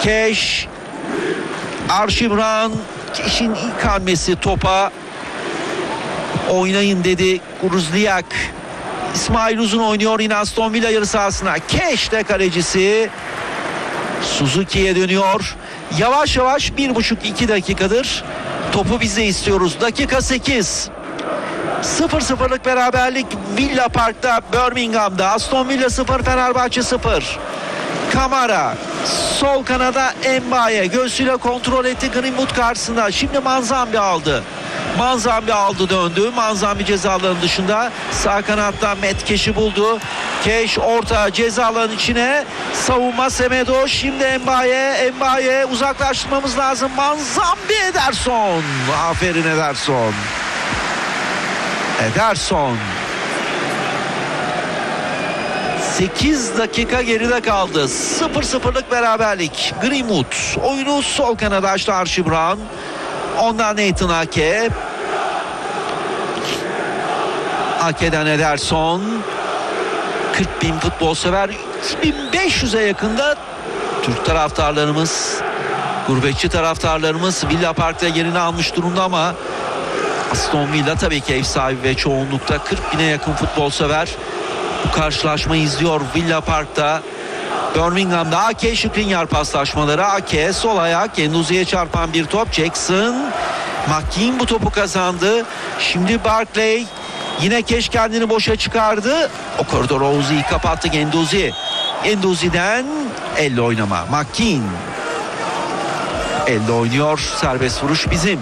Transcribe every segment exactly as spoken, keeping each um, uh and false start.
Keş, Arşibran, Keş'in ilk hamlesi topa. Oynayın dedi Gruzliak. İsmail Uzun oynuyor yine Aston Villa yarı sahasına. Keş de kalecisi. Suzuki'ye dönüyor. Yavaş yavaş bir buçuk iki dakikadır topu biz de istiyoruz. Dakika sekiz. sıfır sıfırlık beraberlik Villa Park'ta, Birmingham'da. Aston Villa sıfır, Fenerbahçe sıfır. Kamara sol kanada, Mbaye göğsüyle kontrol etti Greenwood karşısında. Şimdi Manzambi aldı. Manzambi aldı döndü. Manzambi cezaların dışında. Sağ kanatta Met Keş'i buldu. Keş orta cezaların içine. Savunma Semedo. Şimdi Mbaye. Mbaye uzaklaştırmamız lazım. Manzambi, Ederson. Aferin Ederson. Ederson. sekiz dakika geride kaldı. sıfır sıfırlık beraberlik. Greenwood oyunu sol kanada açtı Arşibran. Ondan Nathan Ake. Ake'den Ederson. kırk bin futbol sever. iki bin beş yüze yakında Türk taraftarlarımız, gurbetçi taraftarlarımız Villa Park'ta yerini almış durumda ama Aston Villa tabii ki ev sahibi ve çoğunlukta kırk bine yakın futbol sever bu karşılaşmayı izliyor Villa Park'ta. Birmingham'da Ake Skriniar paslaşmaları. Ake sol ayak, Genduzi'ye çarpan bir top. Jackson, McKean bu topu kazandı. Şimdi Barkley, yine Keş kendini boşa çıkardı. O koridor Oğuz'u kapattı Genduzi. Genduzi'den elle oynama. McKean elle oynuyor. Serbest vuruş bizim.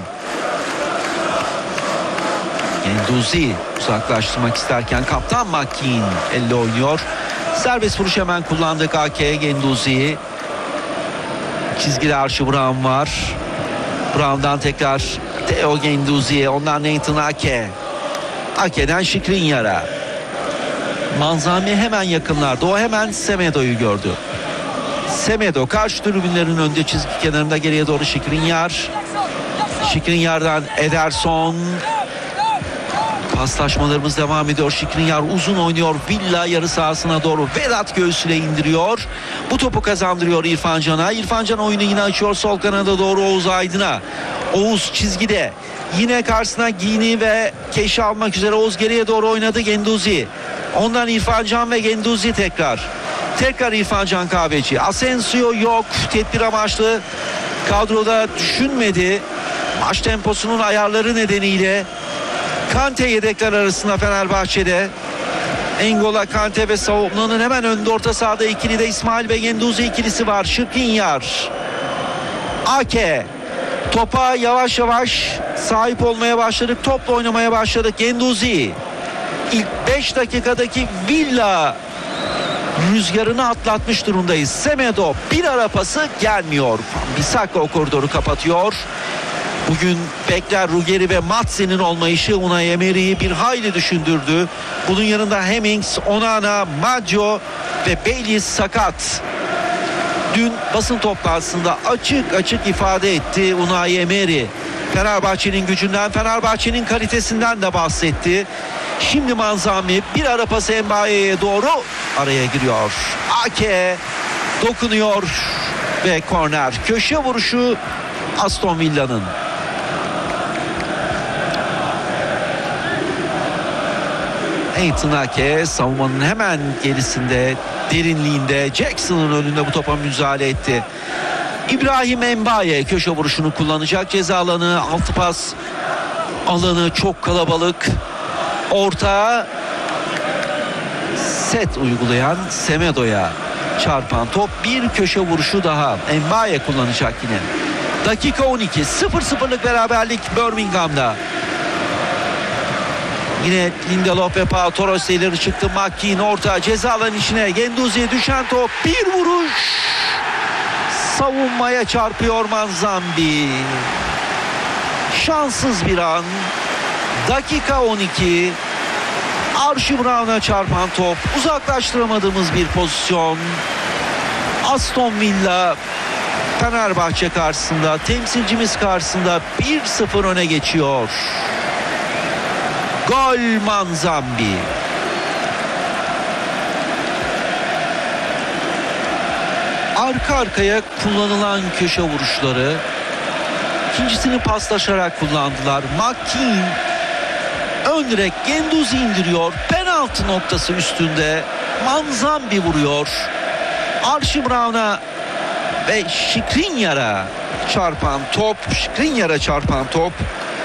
Genduzi uzaklaştırmak isterken kaptan McKean elle oynuyor. Serbest vuruş hemen kullandık A K Genduzi. Çizgide Arşibran var. Brown'dan tekrar Theo Genduzi'ye, ondan Nathan Ake. Ake'den Skriniar'a. Manzami hemen yakınlarda. O hemen Semedo'yu gördü. Semedo karşı tribünlerin önünde çizgi kenarında, geriye doğru Skriniar. Skriniar'dan Ederson. Paslaşmalarımız devam ediyor. Skriniar uzun oynuyor. Villa yarı sahasına doğru. Vedat göğsüyle indiriyor. Bu topu kazandırıyor İrfan Can'a. İrfan Can oyunu yine açıyor sol kanada doğru Oğuz Aydın'a. Oğuz çizgide. Yine karşısına Gini ve Keş'i almak üzere. Oğuz geriye doğru oynadı. Genduzi. Ondan İrfan Can ve Genduzi tekrar. Tekrar İrfan Can Kahveci. Asensio yok. Tedbir amaçlı kadroda düşünmedi. Maç temposunun ayarları nedeniyle. Kante yedekler arasında Fenerbahçe'de. Engola, Kante ve savunmanın hemen önünde orta sahada ikili de İsmail ve Genduzi ikilisi var. Skriniar. Ake. Topa yavaş yavaş sahip olmaya başladık. Topla oynamaya başladık. Genduzi. İlk beş dakikadaki Villa rüzgarını atlatmış durumdayız. Semedo bir ara pası gelmiyor. Bissaka o koridoru kapatıyor. Bugün bekler Ruggeri ve Matsen'in olmayışı Unai Emery'i bir hayli düşündürdü. Bunun yanında Hemmings, Onana, Maggio ve Bailey sakat. Dün basın toplantısında açık açık ifade etti Unai Emery. Fenerbahçe'nin gücünden, Fenerbahçe'nin kalitesinden de bahsetti. Şimdi Manzami bir ara pası Mbaye'ye doğru araya giriyor. Ake dokunuyor ve korner. Köşe vuruşu Aston Villa'nın. Nathan Ake savunmanın hemen gerisinde, derinliğinde, Jackson'ın önünde bu topa müdahale etti. İbrahim Mbaye köşe vuruşunu kullanacak. Ceza alanı, altı pas alanı çok kalabalık. Orta set uygulayan Semedo'ya çarpan top, bir köşe vuruşu daha Mbaye kullanacak yine. Dakika on iki, sıfır sıfırlık beraberlik Birmingham'da. Yine Lindelof ve Pau Torres ileri çıktı. McKean orta ceza alanının içine. Genduzi'ye düşen top, bir vuruş. Savunmaya çarpıyor Manzambi. Şanssız bir an. Dakika on iki. Arşibran'a çarpan top. Uzaklaştıramadığımız bir pozisyon. Aston Villa Fenerbahçe karşısında, temsilcimiz karşısında bir sıfır öne geçiyor. Gol Manzambi. arka arkaya kullanılan köşe vuruşları. İkincisini paslaşarak kullandılar. McKean ön direk, Guendouzi indiriyor. Penaltı noktası üstünde Manzambi vuruyor. Archie Brown'a ve Skriniar'a çarpan top. Skriniar'a çarpan top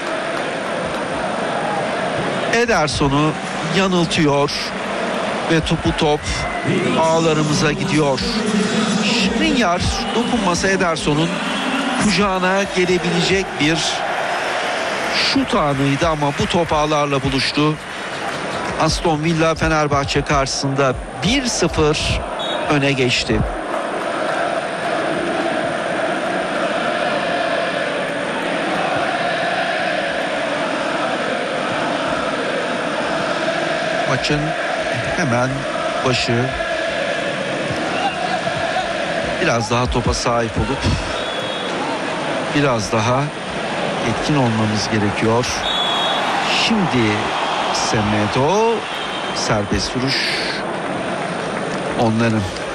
Ederson'u yanıltıyor ve topu top ağlarımıza gidiyor. Skriniar dokunmasa Ederson'un kucağına gelebilecek bir şut anıydı ama bu top ağlarla buluştu. Aston Villa Fenerbahçe karşısında bir sıfır öne geçti. Maçın hemen başı. Biraz daha topa sahip olup biraz daha etkin olmamız gerekiyor. Şimdi Semedo, serbest vuruş onların.